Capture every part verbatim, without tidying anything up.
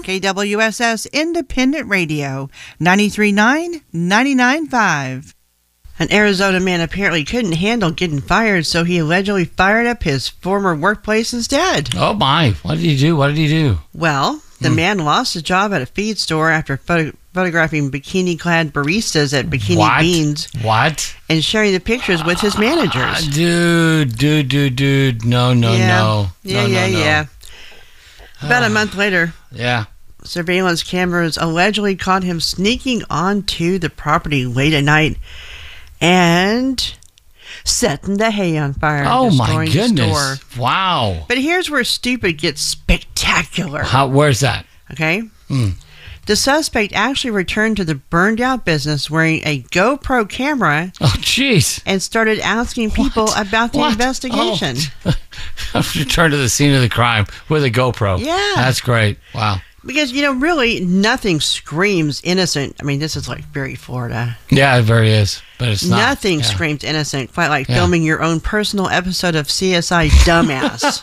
K W S S Independent Radio, ninety-three point nine, ninety-nine point five. An Arizona man apparently couldn't handle getting fired, so he allegedly fired up his former workplace instead. Oh, my. What did he do? What did he do? Well, the mm. man lost his job at a feed store after photo- photographing bikini-clad baristas at Bikini what? Beans. What? And sharing the pictures with his managers. Uh, dude, dude, dude, dude. No, no, yeah. no. Yeah, no, yeah, no, no. yeah. About a month later. Yeah. Surveillance cameras allegedly caught him sneaking onto the property late at night and setting the hay on fire. Oh, my goodness. Wow. But here's where stupid gets spectacular. How? Where's that? Okay. Mm. The suspect actually returned to the burned out business wearing a GoPro camera. Oh, jeez. And started asking people what? about the what? investigation. Oh. Return to the scene of the crime with a GoPro. Yeah. That's great. Wow. Because, you know, really nothing screams innocent. I mean, this is like very Florida. Yeah, it very is. But it's not. Nothing yeah. screams innocent, quite like yeah. filming your own personal episode of C S I Dumbass.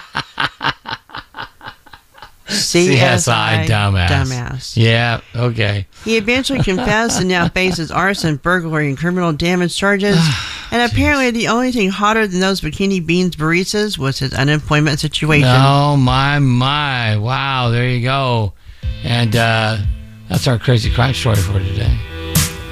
C S I Dumbass. Dumbass. Yeah, okay. He eventually confessed and now faces arson, burglary, and criminal damage charges. And apparently the only thing hotter than those Bikini Beans baristas was his unemployment situation. Oh, my, my. Wow, there you go. And uh, that's our crazy crime story for today.